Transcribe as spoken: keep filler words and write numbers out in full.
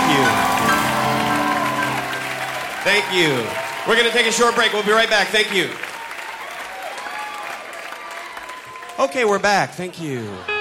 you. Thank you. We're going to take a short break. We'll be right back. Thank you. Okay, we're back. Thank you.